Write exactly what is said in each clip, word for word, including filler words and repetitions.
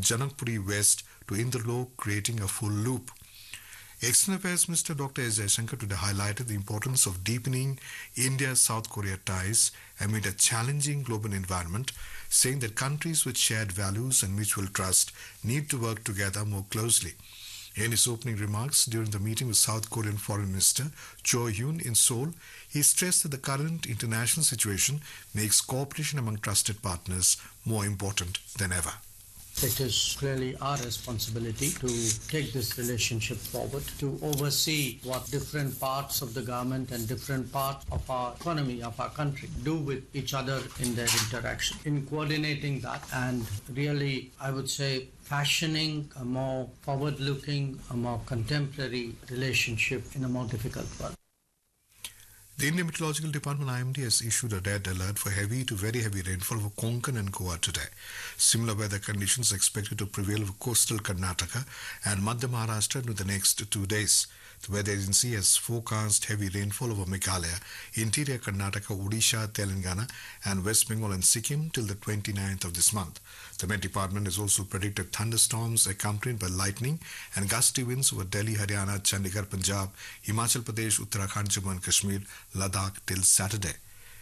Janakpuri West to Indralok, creating a full loop. External Affairs Minister Doctor S. Jaishankar today highlighted the importance of deepening India-South Korea ties amid a challenging global environment, saying that countries with shared values and mutual trust need to work together more closely. In his opening remarks during the meeting with South Korean Foreign Minister Cho Hyun in Seoul, he stressed that the current international situation makes cooperation among trusted partners more important than ever. It is clearly our responsibility to take this relationship forward, to oversee what different parts of the government and different parts of our economy, of our country, do with each other in their interaction. In coordinating that and really, I would say, fashioning a more forward-looking, a more contemporary relationship in a more difficult world. The Indian Meteorological Department I M D has issued a red alert for heavy to very heavy rainfall over Konkan and Goa today. Similar weather conditions are expected to prevail over coastal Karnataka and Madhya Maharashtra in the next two days. The weather agency has forecast heavy rainfall over Meghalaya, interior Karnataka, Odisha, Telangana and West Bengal and Sikkim till the twenty-ninth of this month. The Met Department has also predicted thunderstorms accompanied by lightning and gusty winds over Delhi, Haryana, Chandigarh, Punjab, Himachal Pradesh, Uttarakhand, Jammu and Kashmir, Ladakh till Saturday.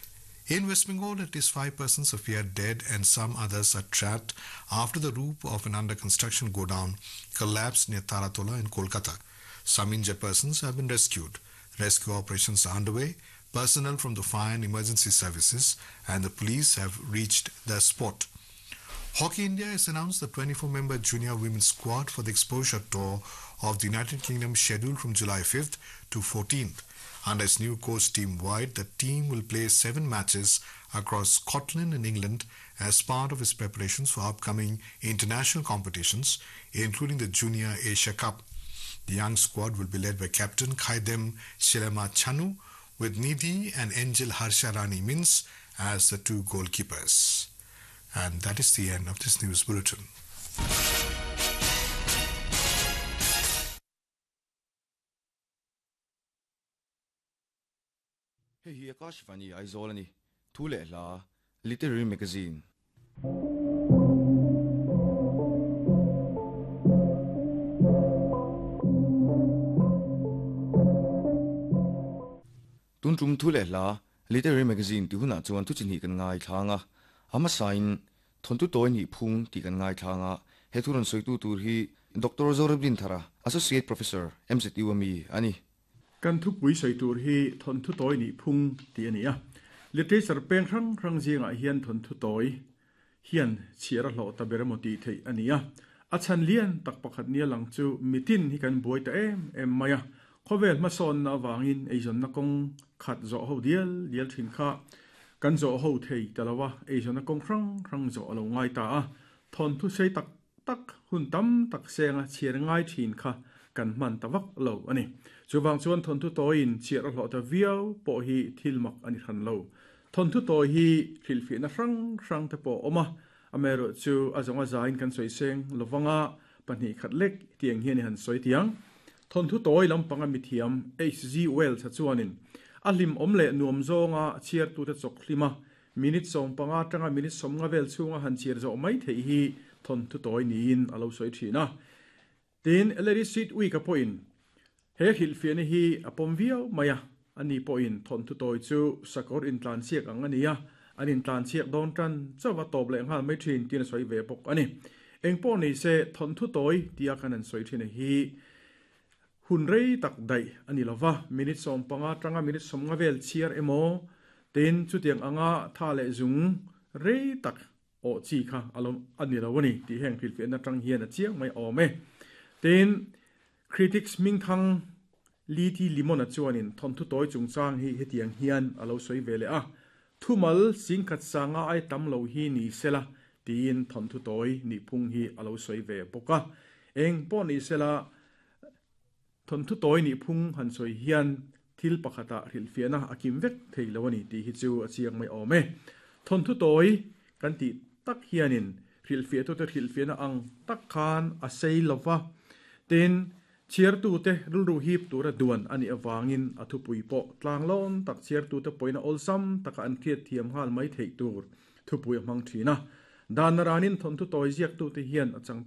In West Bengal, at least five persons are feared dead and some others are trapped after the roof of an under-construction godown collapsed near Taratola in Kolkata. Some injured persons have been rescued. Rescue operations are underway. Personnel from the fire and emergency services and the police have reached the spot. Hockey India has announced the twenty-four member junior women's squad for the exposure tour of the United Kingdom scheduled from July fifth to fourteenth. Under its new coach Team White, the team will play seven matches across Scotland and England as part of its preparations for upcoming international competitions, including the Junior Asia Cup. The young squad will be led by Captain Khaidem Shilema Chanu, with Nidhi and Angel Harsha Rani Mins as the two goalkeepers. And that is the end of this news bulletin. Hey, Akashvani Aizolani, Tule La, Literary Magazine. Tuntum Tule La, Literary Magazine, Tuna, Tuan Tuchini can Ngai Tanga, Amasign, Tontu Toini Pung, Tikan Ngai Tanga, Heturan Soitu Turhi, Doctor Zorabintara, Associate Professor, M Z U M E, Ani. Kan thu pui soi tur hi thon thu toy ni phung ti ania literature peng rang rang jinga hian thon thu toy hian chiara hlo ta beramoti thei ania achan lian tak pakhat nia lang chu mitin hi kan boi ta em em maya khovel ma son na wangin eizon na kong khat zo ho dial dial thin kha kan zo ho thei talawa eizon na kong rang rang zo lo ngai ta a thon thu sei tak tak hun tam tak senga chiar ngai thin kha kan man tawak lo ani chuwang chuan thon thu toin chiar a hlo ta viau po hi thilmak ani khan lo thon thu toy hi thilfi na rang rang te po oma amero chu azonga zain kan soi seng lovanga pani khatlek tiang hian han soi tiang thon thu toy lampanga mithiam H G Wells cha chuanin alim omle nuam zonga chiar tu te chok hlima minute song panga tanga minute somnga vel chunga han chiar zo mai thei hi thon thu toy ni in alo soi thina tin eleri sit week a point he hil fiani hi apom viau maya ani point thon thu toy chu sakor in tlan siak ang ania anin tlan siak don tan chawa top le ngal mai thin tin soi ve pok ani engpo ni se thon thu toy tia kanan soi thina hi hun rei tak dai ani lova minute som panga tanga minute som nga vel chiar emo tin chu tiang anga tha le zung rei tak o chi kha alom ani lawani ti heng hil fiana tang hian a chiang mai ome tin critics ming thang li ti limon a chuanin thon thu toy chung chang hi hetiang hian alo soi vele a thumal singkhat sanga ai tam lo hi ni sela tin thon thu toy ni phung hi alo soi ve boka eng po ni sela thon thu toy ni phung han soi hian thil pakhata ril fiana akim vek theilawani ti hi chu a chiang mai ome thon thu toy kan ti tak hianin ril fia to te ril fiana ang tak khan a sei lova tin chiar tu te rul ru hip tu ra duan ani awangin athu pui po tlang lon tak chiar tu te poina olsam taka an khiat thiam hal mai thei tur thu pui mang thina dan ranin thon thu toy ziak tu te hian achang